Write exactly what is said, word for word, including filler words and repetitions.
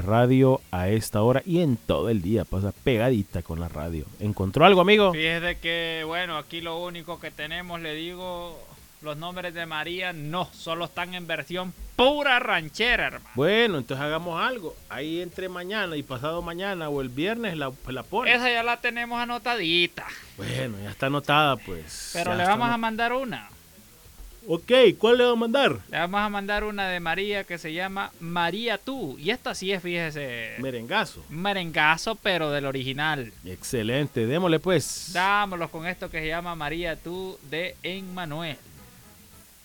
la radio a esta hora y en todo el día, pasa pegadita con la radio. ¿Encontró algo, amigo? Fíjese que, bueno, aquí lo único que tenemos, le digo, los nombres de María no, solo están en versión pura ranchera, hermano. Bueno, entonces hagamos algo. Ahí entre mañana y pasado mañana o el viernes la, la pone. Esa ya la tenemos anotadita. Bueno, ya está anotada, pues. Pero ya le está vamos anot- a mandar una. Ok, ¿cuál le va a mandar? Le vamos a mandar una de María que se llama María Tú. Y esta sí es, fíjese, Merengazo. un merengazo, pero del original. Excelente, démosle pues. Dámoslos con esto que se llama María Tú de Emmanuel.